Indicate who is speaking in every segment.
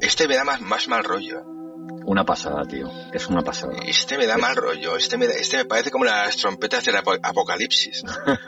Speaker 1: Este me da más mal rollo.
Speaker 2: Una pasada, tío. Es una pasada.
Speaker 1: Este me da mal rollo. Este me parece como las trompetas del apocalipsis.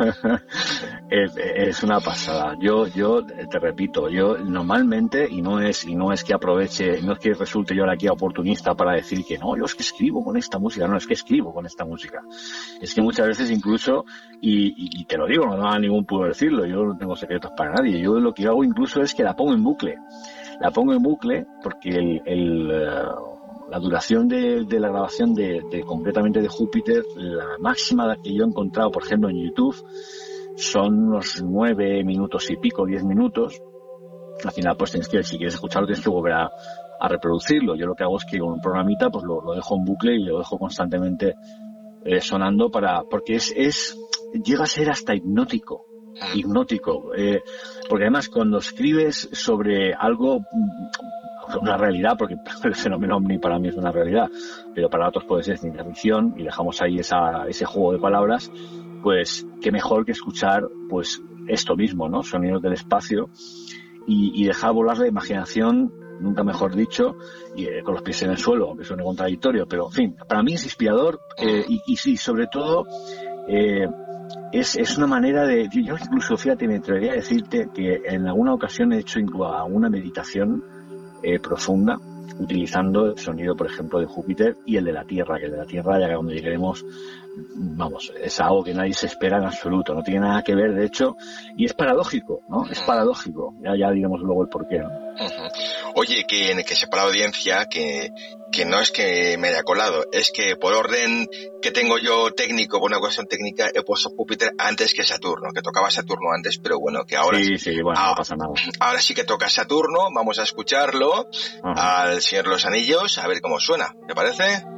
Speaker 2: Es una pasada. Yo te repito, yo normalmente, y no es que aproveche, no es que resulte yo aquí oportunista para decir que no, yo es que escribo con esta música, no, es que escribo con esta música. Es que muchas veces incluso, y te lo digo, no da ningún pudor decirlo, yo no tengo secretos para nadie, yo lo que hago incluso es que la pongo en bucle. La pongo en bucle porque la duración de la grabación concretamente de Júpiter, la máxima que yo he encontrado, por ejemplo, en YouTube, son unos 9 minutos y pico, 10 minutos. Al final, pues si quieres escucharlo, tienes que volver a reproducirlo. Yo lo que hago es que con un programita, pues lo dejo en bucle y lo dejo constantemente sonando porque llega a ser hasta hipnótico, porque además cuando escribes sobre algo, una realidad, porque el fenómeno ovni para mí es una realidad, pero para otros puede ser ciencia ficción, y dejamos ahí ese juego de palabras, pues qué mejor que escuchar pues esto mismo, ¿no? Sonidos del espacio y dejar volar la imaginación, nunca mejor dicho, y con los pies en el suelo, aunque suene contradictorio, pero en fin, para mí es inspirador, y sí, sobre todo es una manera de, yo incluso, fíjate, me atrevería a decirte que en alguna ocasión he hecho una meditación profunda, utilizando el sonido, por ejemplo, de Júpiter y el de la Tierra, que el de la Tierra, ya que cuando lleguemos, vamos, es algo que nadie se espera en absoluto, no tiene nada que ver, de hecho, y es paradójico, ¿no? Es paradójico, ya diremos luego el porqué, ¿no?
Speaker 1: Oye, que sepa la audiencia que no es que me haya colado, es que por orden que tengo yo técnico, por una cuestión técnica, he puesto Júpiter antes que Saturno, que tocaba Saturno antes, pero bueno, que ahora
Speaker 2: sí, bueno, no pasa nada.
Speaker 1: Ahora sí que toca Saturno, vamos a escucharlo al Señor de los Anillos, a ver cómo suena, ¿te parece?